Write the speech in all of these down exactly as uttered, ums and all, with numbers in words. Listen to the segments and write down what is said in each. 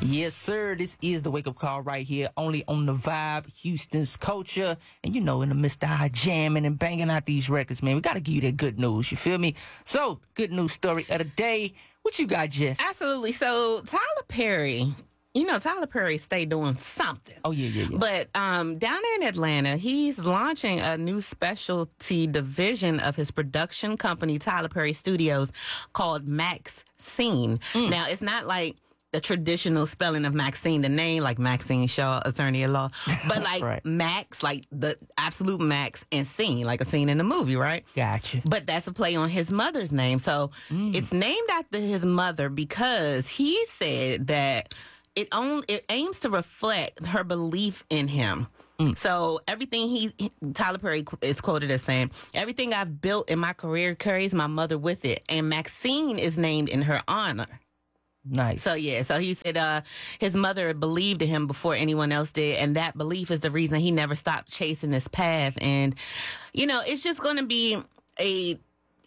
Yes, sir. This is the wake up call right here, only on the Vibe, Houston's culture. And you know, in the midst of our jamming and banging out these records, man, we got to give you that good news. You feel me? So, good news story of the day. What you got, Jess? Absolutely. So, Tyler Perry. You know, Tyler Perry stay doing something. Oh, yeah, yeah, yeah. But um, down in Atlanta, he's launching a new specialty division of his production company, Tyler Perry Studios, called Maxine. Mm. Now, it's not like the traditional spelling of Maxine, the name, like Maxine Shaw, attorney at law, but like right. Max, like the absolute Max, and scene, like a scene in a movie, right? Gotcha. But that's a play on his mother's name. So mm. it's named after his mother because he said that It, only, it aims to reflect her belief in him. Mm. So everything he, Tyler Perry is quoted as saying, everything I've built in my career carries my mother with it. And Maxine is named in her honor. Nice. So, yeah. So he said uh, his mother believed in him before anyone else did. And that belief is the reason he never stopped chasing this path. And, you know, it's just going to be a...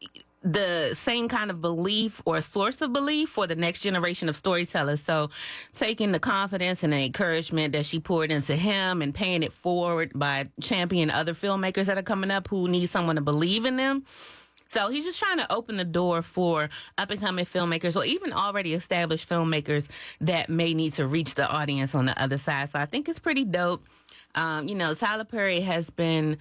the same kind of belief or source of belief for the next generation of storytellers. So taking the confidence and the encouragement that she poured into him and paying it forward by championing other filmmakers that are coming up who need someone to believe in them. So he's just trying to open the door for up-and-coming filmmakers or even already established filmmakers that may need to reach the audience on the other side. So I think it's pretty dope. Um, you know, Tyler Perry has been...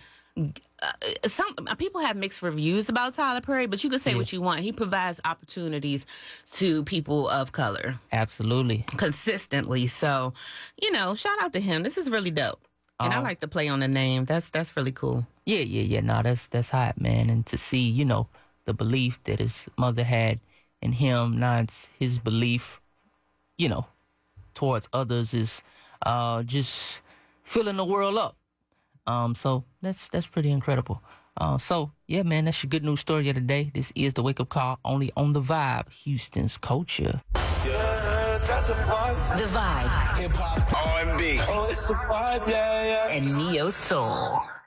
Uh, some people have mixed reviews about Tyler Perry, but you can say yeah. what you want. He provides opportunities to people of color. Absolutely. Consistently. So, you know, shout out to him. This is really dope. And um, I like to play on the name. That's that's really cool. Yeah, yeah, yeah. No, that's that's hot, man. And to see, you know, the belief that his mother had in him, now it's his belief, you know, towards others is uh, just filling the world up. Um, so that's that's pretty incredible. Uh, so yeah, man, that's your good news story of the day. This is the wake up call, only on the Vibe, Houston's culture. Yeah, that's a vibe. The Vibe, hip hop, R and B. Oh, it's a vibe, yeah, yeah. And neo soul.